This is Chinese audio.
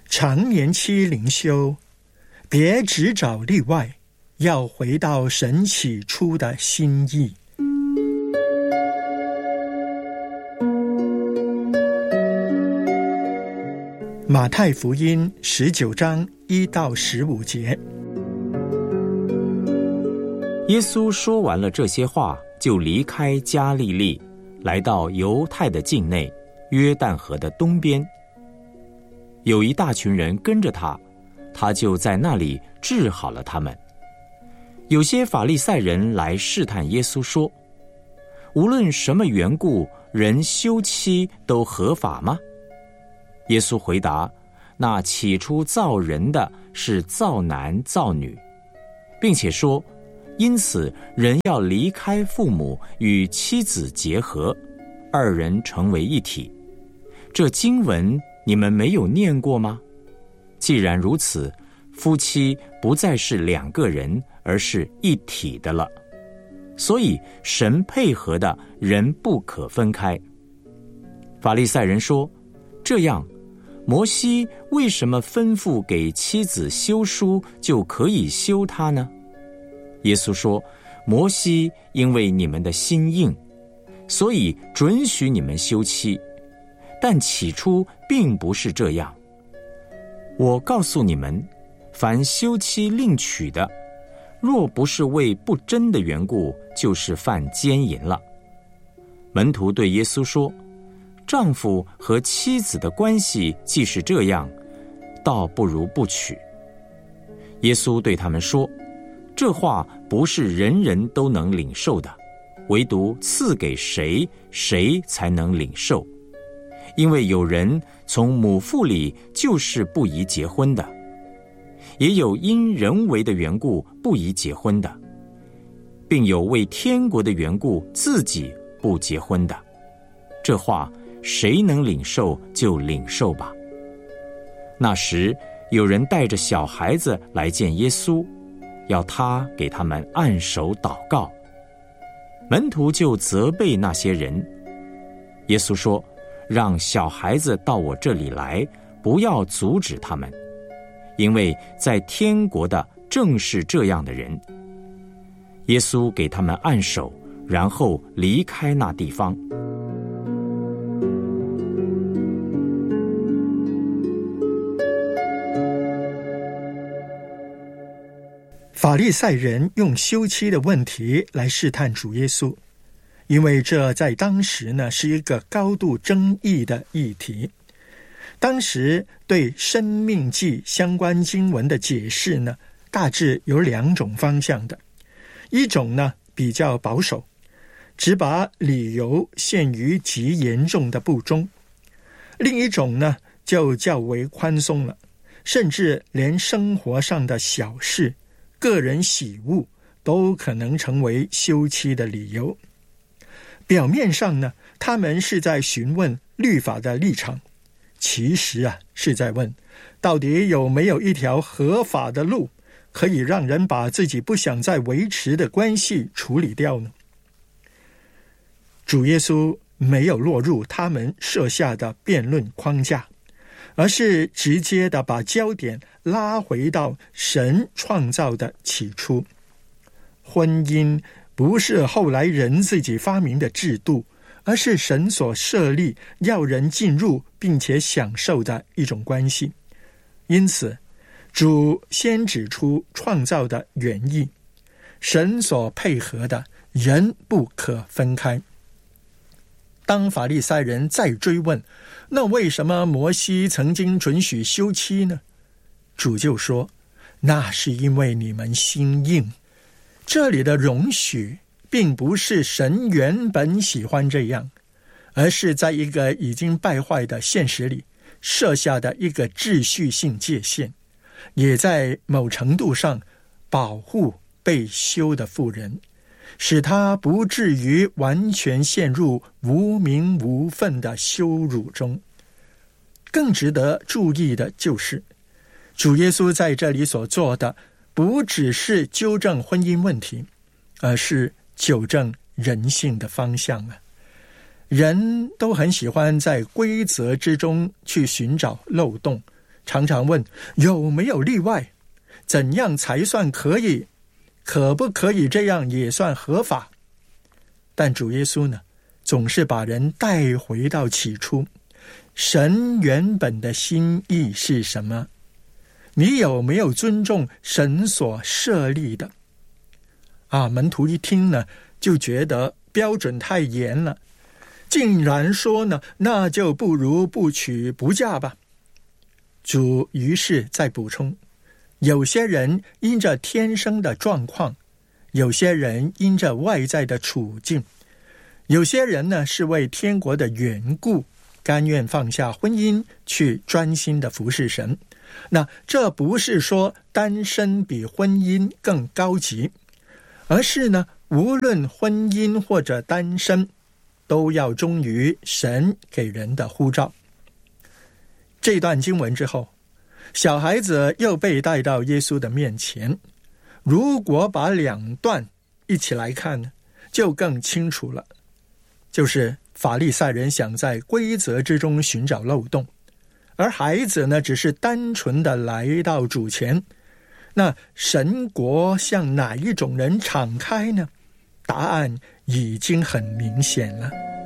常年期灵修，别只找例外，要回到神起初的心意。马太福音19章1到15节。 耶稣说完了这些话，就离开加利利，来到犹太的境内，约旦河的东边。有一大群人跟着他，他就在那里治好了他们。有些法利赛人来试探耶稣说，无论什么缘故，人休妻都合法吗？耶稣回答，那起初造人的是造男造女，并且说，因此人要离开父母，与妻子结合，二人成为一体。这经文你们没有念过吗？既然如此，夫妻不再是两个人，而是一体的了。所以神配合的，人不可分开。法利赛人说，这样摩西为什么吩咐给妻子休书就可以休她呢？耶稣说，摩西因为你们的心硬，所以准许你们休妻，但起初并不是这样。我告诉你们，凡休妻另娶的，若不是为不贞的缘故，就是犯奸淫了。门徒对耶稣说，丈夫和妻子的关系既是这样，倒不如不娶。耶稣对他们说，这话不是人人都能领受的，唯独赐给谁，谁才能领受。因为有人从母腹里就是不宜结婚的，也有因人为的缘故不宜结婚的，并有为天国的缘故自己不结婚的。这话谁能领受就领受吧。那时有人带着小孩子来见耶稣，要他给他们按手祷告。门徒就责备那些人。耶稣说，让小孩子到我这里来，不要阻止他们，因为在天国的正是这样的人。耶稣给他们按手，然后离开那地方。 法利赛人用休妻的问题来试探主耶稣，因为这在当时呢是一个高度争议的议题。当时对申命记相关经文的解释呢，大致有两种方向的。一种呢比较保守，只把理由限于极严重的不忠；另一种呢就较为宽松了，甚至连生活上的小事、个人喜恶都可能成为休妻的理由。表面上呢，他们是在询问律法的立场，其实是在问，到底有没有一条合法的路，可以让人把自己不想再维持的关系处理掉呢？主耶稣没有落入他们设下的辩论框架，而是直接的把焦点拉回到神创造的起初。婚姻不是后来人自己发明的制度，而是神所设立要人进入并且享受的一种关系。因此主先指出创造的原意，神所配合的，人不可分开。当法利赛人再追问，那为什么摩西曾经准许休妻呢？主就说，那是因为你们心硬。这里的容许并不是神原本喜欢这样，而是在一个已经败坏的现实里设下的一个秩序性界限，也在某程度上保护被休的妇人，使她不至于完全陷入无名无分的羞辱中。更值得注意的就是，主耶稣在这里所做的不只是纠正婚姻问题，而是纠正人性的方向啊！人都很喜欢在规则之中去寻找漏洞， 常常问有没有例外，怎样才算可以，可不可以这样也算合法。但主耶稣呢，总是把人带回到起初，神原本的心意是什么？你有没有尊重神所设立的？门徒一听呢，就觉得标准太严了，竟然说呢，那就不如不娶不嫁吧。主于是再补充，有些人因着天生的状况，有些人因着外在的处境，有些人呢是为天国的缘故，甘愿放下婚姻去专心的服侍神。那这不是说单身比婚姻更高级，而是呢，无论婚姻或者单身，都要忠于神给人的呼召。这段经文之后，小孩子又被带到耶稣的面前。如果把两段一起来看呢，就更清楚了。就是法利赛人想在规则之中寻找漏洞，而孩子呢，只是单纯的来到主前。那神国向哪一种人敞开呢？答案已经很明显了。